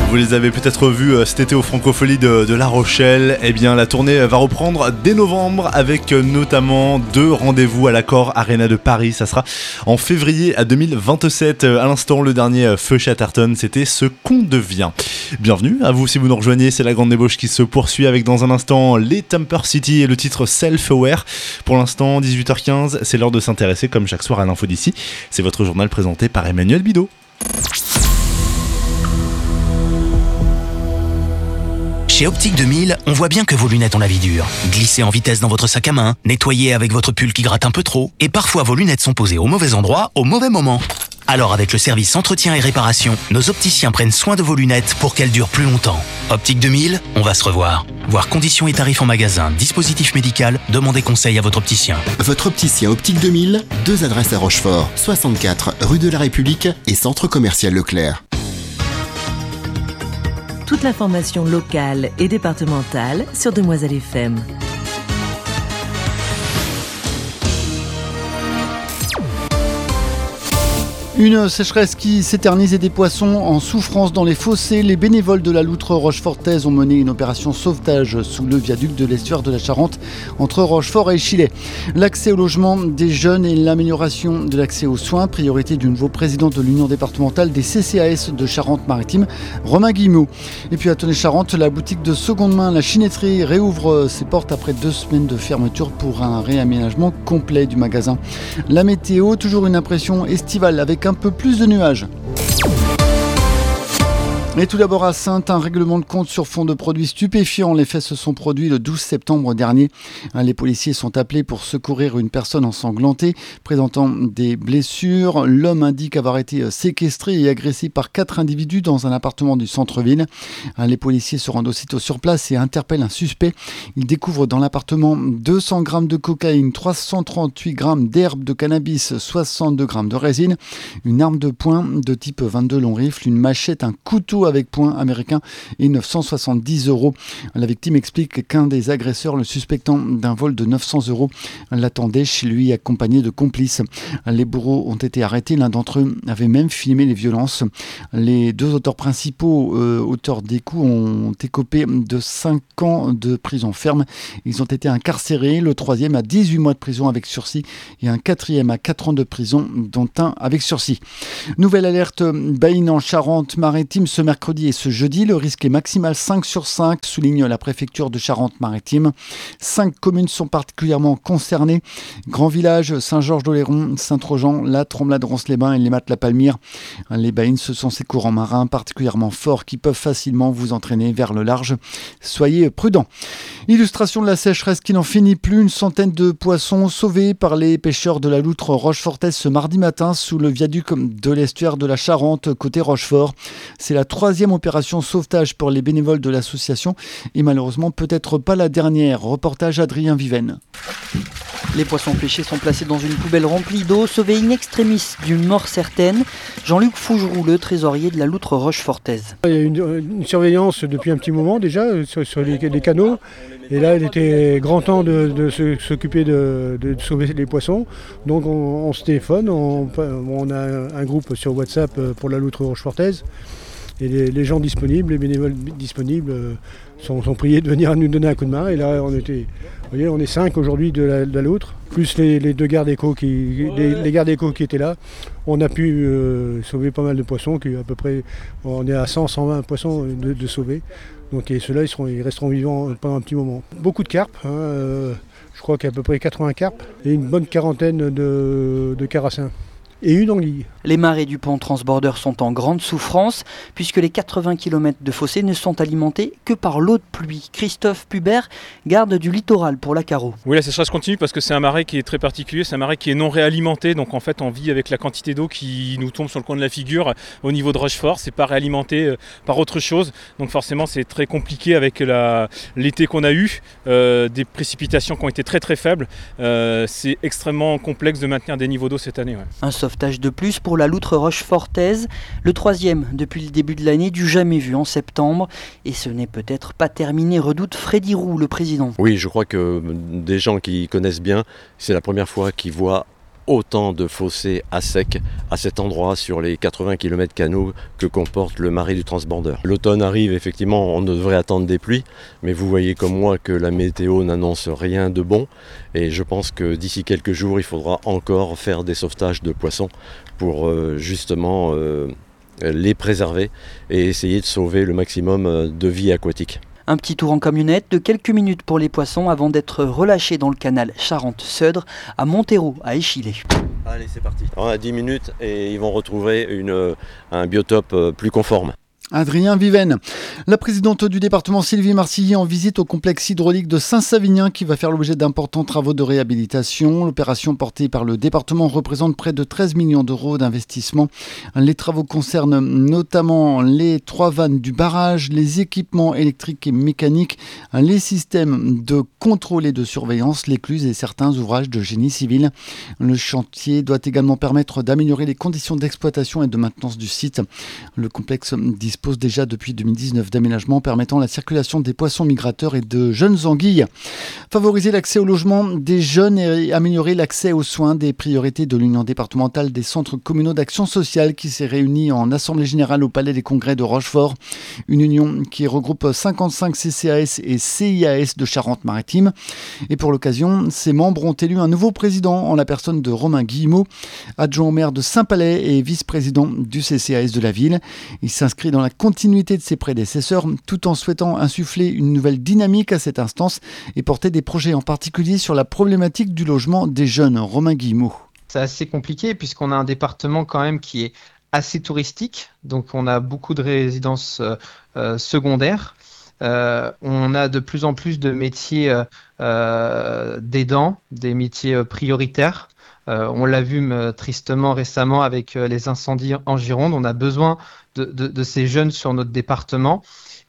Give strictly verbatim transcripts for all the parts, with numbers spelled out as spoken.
Vous les avez peut-être vus cet été aux Francopholies de, de La Rochelle. Eh bien, la tournée va reprendre dès novembre avec notamment deux rendez-vous à l'Accor Arena de Paris. Ça sera en février à deux mille vingt-sept. À l'instant, le dernier Feu Chatterton, c'était Ce qu'on devient. Bienvenue à vous si vous nous rejoignez. C'est la grande débauche qui se poursuit avec dans un instant les Temper City et le titre Self-Aware. Pour l'instant, dix-huit heures quinze, c'est l'heure de s'intéresser comme chaque soir à l'info d'ici. C'est votre journal présenté par Emmanuel Bidot. Chez Optique deux mille, on voit bien que vos lunettes ont la vie dure. Glissez en vitesse dans votre sac à main, nettoyez avec votre pull qui gratte un peu trop, et parfois vos lunettes sont posées au mauvais endroit, au mauvais moment. Alors avec le service entretien et réparation, nos opticiens prennent soin de vos lunettes pour qu'elles durent plus longtemps. Optique deux mille, on va se revoir. Voir conditions et tarifs en magasin, dispositif médical, demandez conseil à votre opticien. Votre opticien Optique deux mille, deux adresses à Rochefort, soixante-quatre rue de la République et centre commercial Leclerc. Toute l'information locale et départementale sur Demoiselle F M. Une sécheresse qui s'éternise et des poissons en souffrance dans les fossés. Les bénévoles de la loutre rochefortaise ont mené une opération sauvetage sous le viaduc de l'estuaire de la Charente entre Rochefort et Chillet. L'accès au logement des jeunes et l'amélioration de l'accès aux soins, priorité du nouveau président de l'Union départementale des C C A S de Charente-Maritime, Romain Guillemot. Et puis à Tonnet-Charente, la boutique de seconde main, la Chinetterie, réouvre ses portes après deux semaines de fermeture pour un réaménagement complet du magasin. La météo, toujours une impression estivale avec un peu plus de nuages. Et tout d'abord à Saintes, un règlement de compte sur fond de produits stupéfiants. Les faits se sont produits le douze septembre dernier. Les policiers sont appelés pour secourir une personne ensanglantée présentant des blessures. L'homme indique avoir été séquestré et agressé par quatre individus dans un appartement du centre-ville. Les policiers se rendent aussitôt sur place et interpellent un suspect. Ils découvrent dans l'appartement deux cents grammes de cocaïne, trois cent trente-huit grammes d'herbe de cannabis, soixante-deux grammes de résine, une arme de poing de type vingt-deux long rifle, une machette, un couteau avec poing américain et neuf cent soixante-dix euros. La victime explique qu'un des agresseurs, le suspectant d'un vol de neuf cents euros, l'attendait chez lui accompagné de complices. Les bourreaux ont été arrêtés. L'un d'entre eux avait même filmé les violences. Les deux auteurs principaux, euh, auteurs des coups, ont écopé de cinq ans de prison ferme. Ils ont été incarcérés. Le troisième à dix-huit mois de prison avec sursis et un quatrième à quatre ans de prison, dont un avec sursis. Nouvelle alerte baïne en Charente-Maritime ce mercredi et ce jeudi. Le risque est maximal cinq sur cinq, souligne la préfecture de Charente-Maritime. Cinq communes sont particulièrement concernées. Grand Village, Saint-Georges-d'Oléron, Saint-Trojan, La Tromblade, Ronces-les-Bains et les Mattes-la-Palmyre. Les baïnes, ce sont ces courants marins particulièrement forts qui peuvent facilement vous entraîner vers le large. Soyez prudents. Illustration de la sécheresse qui n'en finit plus. Une centaine de poissons sauvés par les pêcheurs de la loutre rochefortaise ce mardi matin sous le viaduc de l'estuaire de la Charente côté Rochefort. C'est la troisième opération sauvetage pour les bénévoles de l'association et malheureusement peut-être pas la dernière. Reportage Adrien Viven. Les poissons pêchés sont placés dans une poubelle remplie d'eau, sauvés in extremis d'une mort certaine. Jean-Luc Fougeroux, le trésorier de la loutre rochefortaise. Il y a une, une surveillance depuis un petit moment déjà sur, sur les, les canaux. Et là, il était grand temps de, de s'occuper de, de sauver les poissons. Donc on, on se téléphone, on, on a un groupe sur WhatsApp pour la loutre rochefortaise. Et les, les gens disponibles, les bénévoles disponibles euh, sont, sont priés de venir nous donner un coup de main. Et là, on était, vous voyez, on est cinq aujourd'hui de la, de la loutre, plus les, les deux gardes éco qui, les, les gardes éco qui étaient là. On a pu euh, sauver pas mal de poissons, qui à peu près, on est à cent à cent vingt poissons de, de sauver. Donc et ceux-là, ils, seront, ils resteront vivants pendant un petit moment. Beaucoup de carpes, hein, euh, je crois qu'il y a à peu près quatre-vingts carpes et une bonne quarantaine de, de carassins. Et une anguille. Les marais du pont Transborder sont en grande souffrance puisque les quatre-vingts kilomètres de fossés ne sont alimentés que par l'eau de pluie. Christophe Pubert, garde du littoral pour la Carreau. Oui, la sécheresse continue parce que c'est un marais qui est très particulier, c'est un marais qui est non réalimenté, donc en fait on vit avec la quantité d'eau qui nous tombe sur le coin de la figure au niveau de Rochefort, c'est pas réalimenté par autre chose, donc forcément c'est très compliqué avec la, l'été qu'on a eu, euh, des précipitations qui ont été très très faibles, euh, c'est extrêmement complexe de maintenir des niveaux d'eau cette année. Ouais. Un sauvetage de plus pour la loutre rochefortaise, le troisième depuis le début de l'année, du jamais vu en septembre. Et ce n'est peut-être pas terminé, redoute Freddy Roux, le président. Oui, je crois que des gens qui connaissent bien, c'est la première fois qu'ils voient autant de fossés à sec à cet endroit sur les quatre-vingts kilomètres canaux que comporte le marais du Transborder. L'automne arrive, effectivement, on devrait attendre des pluies, mais vous voyez comme moi que la météo n'annonce rien de bon et je pense que d'ici quelques jours, il faudra encore faire des sauvetages de poissons pour euh, justement euh, les préserver et essayer de sauver le maximum de vie aquatique. Un petit tour en camionnette de quelques minutes pour les poissons avant d'être relâchés dans le canal Charente-Seudre à Montereau, à Échillé. Allez, c'est parti. On a dix minutes et ils vont retrouver une, un biotope plus conforme. Adrien Viven. La présidente du département Sylvie Marcilly en visite au complexe hydraulique de Saint-Savinien qui va faire l'objet d'importants travaux de réhabilitation. L'opération portée par le département représente près de treize millions d'euros d'investissement. Les travaux concernent notamment les trois vannes du barrage, les équipements électriques et mécaniques, les systèmes de contrôle et de surveillance, l'écluse et certains ouvrages de génie civil. Le chantier doit également permettre d'améliorer les conditions d'exploitation et de maintenance du site. Le complexe dispose dispose déjà depuis deux mille dix-neuf d'aménagements permettant la circulation des poissons migrateurs et de jeunes anguilles. Favoriser l'accès au logement des jeunes et améliorer l'accès aux soins des priorités de l'Union départementale des centres communaux d'action sociale qui s'est réunie en assemblée générale au Palais des Congrès de Rochefort. Une union qui regroupe cinquante-cinq C C A S et C I A S de Charente-Maritime. Et pour l'occasion, ses membres ont élu un nouveau président en la personne de Romain Guillemot, adjoint au maire de Saint-Palais et vice-président du C C A S de la ville. Il s'inscrit dans la continuité de ses prédécesseurs tout en souhaitant insuffler une nouvelle dynamique à cette instance et porter des projets en particulier sur la problématique du logement des jeunes. Romain Guillemot. C'est assez compliqué puisqu'on a un département quand même qui est assez touristique, donc on a beaucoup de résidences euh, secondaires. Euh, on a de plus en plus de métiers euh, d'aidants, des métiers euh, prioritaires. Euh, on l'a vu euh, tristement récemment avec euh, les incendies en Gironde. On a besoin de, de, de ces jeunes sur notre département.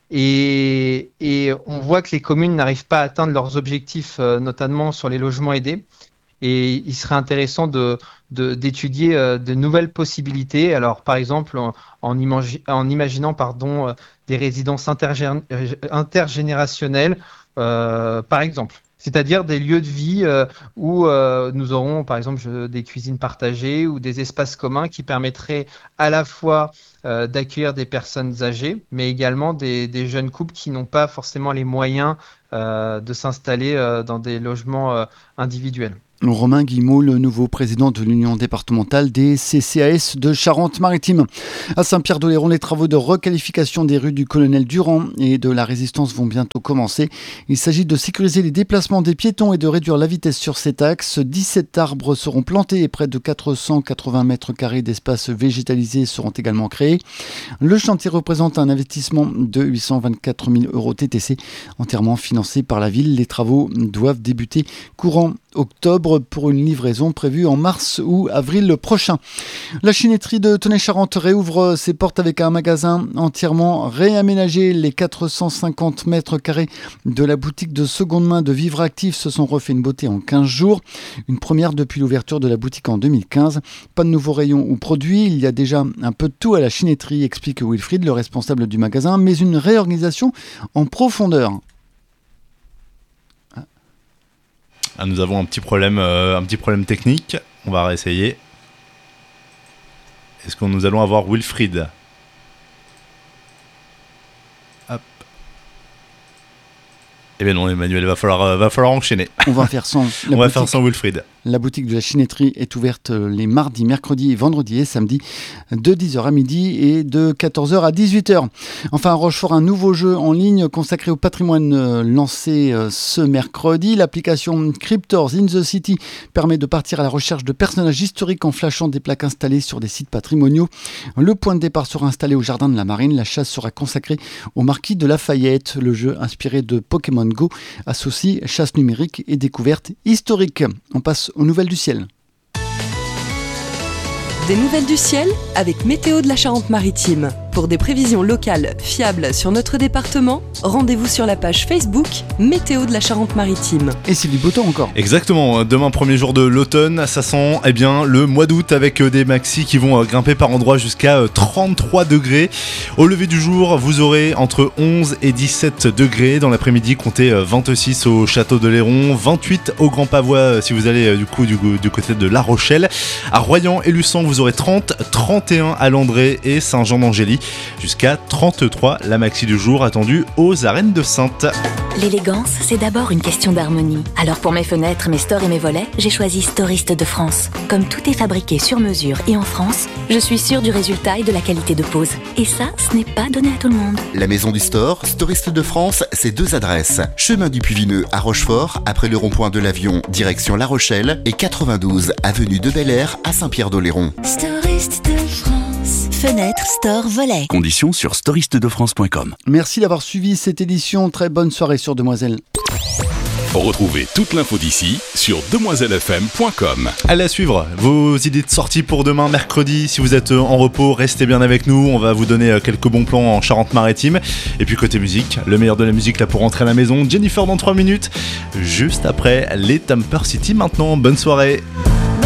Et, et on voit que les communes n'arrivent pas à atteindre leurs objectifs, euh, notamment sur les logements aidés. Et il serait intéressant de, de, d'étudier euh, de nouvelles possibilités. Alors, par exemple, en, en, imagi- en imaginant pardon, euh, des résidences intergé- intergénérationnelles, euh, par exemple. C'est-à-dire des lieux de vie euh, où euh, nous aurons, par exemple, je, des cuisines partagées ou des espaces communs qui permettraient à la fois euh, d'accueillir des personnes âgées, mais également des, des jeunes couples qui n'ont pas forcément les moyens euh, de s'installer euh, dans des logements euh, individuels. Romain Guillemot, le nouveau président de l'Union départementale des C C A S de Charente-Maritime. À Saint-Pierre-d'Oléron, les travaux de requalification des rues du Colonel Durand et de la Résistance vont bientôt commencer. Il s'agit de sécuriser les déplacements des piétons et de réduire la vitesse sur cet axe. dix-sept arbres seront plantés et près de quatre cent quatre-vingts mètres carrés d'espace végétalisé seront également créés. Le chantier représente un investissement de huit cent vingt-quatre mille euros T T C, entièrement financé par la ville. Les travaux doivent débuter courant octobre pour une livraison prévue en mars ou avril prochain. La chinetterie de Tenay-Charente réouvre ses portes avec un magasin entièrement réaménagé. Les quatre cent cinquante mètres carrés de la boutique de seconde main de Vivre Actif se sont refait une beauté en quinze jours. Une première depuis l'ouverture de la boutique en deux mille quinze. Pas de nouveaux rayons ou produits. Il y a déjà un peu de tout à la chinetterie, explique Wilfried, le responsable du magasin, mais une réorganisation en profondeur. Ah, nous avons un petit problème, euh, un petit problème technique. On va réessayer. Est-ce que nous allons avoir Wilfried ? Hop. Eh bien non, Emmanuel, va falloir, euh, va falloir enchaîner. On va faire sans. On va faire sans Wilfried. La boutique de la chinetterie est ouverte les mardis, mercredis, vendredis et samedis de dix heures à midi et de quatorze heures à dix-huit heures. Enfin, à Rochefort, un nouveau jeu en ligne consacré au patrimoine lancé ce mercredi. L'application Cryptors in the City permet de partir à la recherche de personnages historiques en flashant des plaques installées sur des sites patrimoniaux. Le point de départ sera installé au jardin de la Marine. La chasse sera consacrée au marquis de Lafayette. Le jeu, inspiré de Pokémon Go, associe chasse numérique et découverte historique. On passe aux nouvelles du ciel. Des nouvelles du ciel avec Météo de la Charente-Maritime. Pour des prévisions locales fiables sur notre département, rendez-vous sur la page Facebook Météo de la Charente-Maritime. Et c'est du beau temps encore. Exactement, demain premier jour de l'automne, ça sent eh bien, le mois d'août avec des maxis qui vont grimper par endroits jusqu'à trente-trois degrés. Au lever du jour, vous aurez entre onze et dix-sept degrés. Dans l'après-midi, comptez vingt-six au château de Léron, vingt-huit au Grand Pavois si vous allez du coup du, du côté de La Rochelle. À Royan et Luçon, vous aurez trente, trente et un à Landré et Saint-Jean-d'Angély, jusqu'à trente-trois la maxi du jour attendue aux Arènes de Saintes. L'élégance, c'est d'abord une question d'harmonie. Alors pour mes fenêtres, mes stores et mes volets, j'ai choisi Storiste de France. Comme tout est fabriqué sur mesure et en France, je suis sûre du résultat et de la qualité de pose. Et ça, ce n'est pas donné à tout le monde. La maison du store, Storiste de France, c'est deux adresses. Chemin du Puy-Vineux à Rochefort, après le rond-point de l'Avion, direction La Rochelle, et quatre-vingt-douze avenue de Bel Air à Saint-Pierre-d'Oléron. Storiste de France. Fenêtre, store, volet. Conditions sur storiste de france point com. Merci d'avoir suivi cette édition. Très bonne soirée sur Demoiselle. Retrouvez toute l'info d'ici sur demoiselle f m point com. Allez à suivre vos idées de sortie pour demain mercredi. Si vous êtes en repos, restez bien avec nous. On va vous donner quelques bons plans en Charente-Maritime. Et puis côté musique, le meilleur de la musique là pour rentrer à la maison. Jennifer dans trois minutes, juste après les Tamper City maintenant. Bonne soirée.